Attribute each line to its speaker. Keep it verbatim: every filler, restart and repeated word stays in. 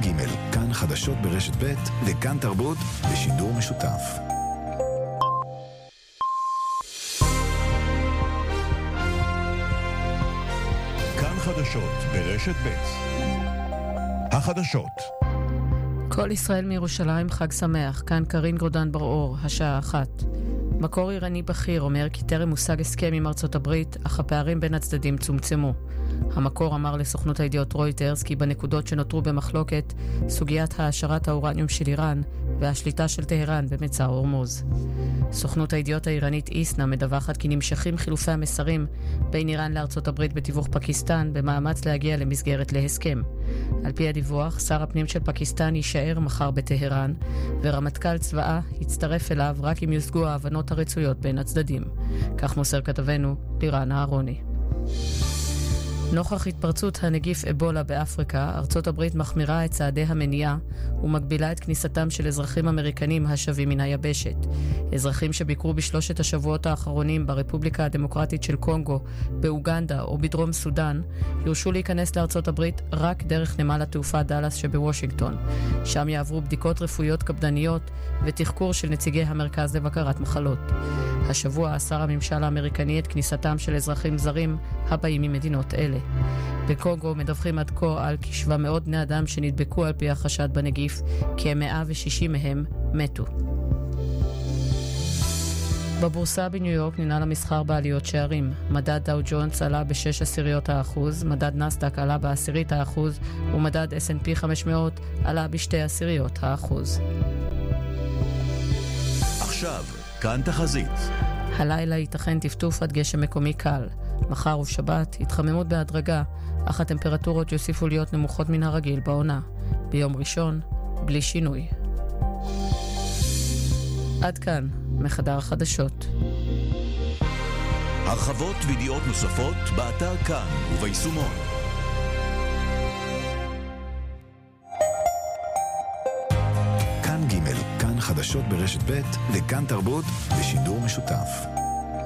Speaker 1: ג' כאן חדשות ברשת ב' וכאן תרבות בשידור משותף.
Speaker 2: כאן חדשות ברשת ב'. החדשות.
Speaker 3: כל ישראל מירושלים, חג שמח. כאן קרין גרודן בר-אור, השעה אחת. מקור איראני בכיר אומר כי טרם מושג הסכם עם ארצות הברית, אך הפערים בין הצדדים צומצמו. המקור אמר לסוכנות הידיעות רויטרס כי בנקודות שנותרו במחלוקת, סוגיית העשרת האורניום של איראן והשליטה של טהרן במצר הורמוז. סוכנות הידיעות האיראנית איסנה מדווחת כי נמשכים חילופי המסרים בין איראן לארצות הברית בתיווך פקיסטן במאמץ להגיע למסגרת להסכם. על פי הדיווח, שר הפנים של פקיסטן יישאר מחר בטהרן, ורמטכ"ל צבאה יצטרף אליו רק אם יושגו ההבנות הרצויות בין הצדדים. כך מוסר כתבנו לירן אהרוני. נוכח התפרצות הנגיף אבולה באפריקה, ארצות הברית מחמירה את צעדי המניעה ומגבילה את כניסתם של אזרחים אמריקנים השבים מן היבשת. אזרחים שביקרו בשלושת השבועות האחרונים ברפובליקה הדמוקרטית של קונגו, באוגנדה או בדרום סודן, יורשו להיכנס לארצות הברית רק דרך נמל התעופה דאלאס שבוושינגטון. שם יעברו בדיקות רפואיות קפדניות ותחקור של נציגי המרכז לבקרת מחלות. השבוע אסר הממשל האמריקני את כניסתם של אזרחים זרים הבאים ממדינות אלה. בקונגו מדווחים עד כה על כשבע מאות בני אדם שנדבקו על פי החשד בנגיף, כ-מאה ושישים מהם מתו. בבורסה בניו יורק ננעל המסחר בעליות שערים. מדד דאו ג'ונס עלה בשש עשיריות האחוז, מדד נסדק עלה בעשירית האחוז, ומדד אס אנד פי חמש מאות עלה בשתי עשיריות האחוז.
Speaker 2: עכשיו, כאן תחזית.
Speaker 3: הלילה ייתכן טפטוף עד גשם מקומי קל. מחר ושבת התחממות בהדרגה, אך הטמפרטורות יוסיפו להיות נמוכות מן הרגיל בעונה. ביום ראשון, בלי שינוי. עד כאן, מחדר החדשות.
Speaker 2: הרחבות וידיעות נוספות באתר כאן וביישומון.
Speaker 1: כאן ג' כאן חדשות ברשת ב' וכאן תרבות בשידור משותף.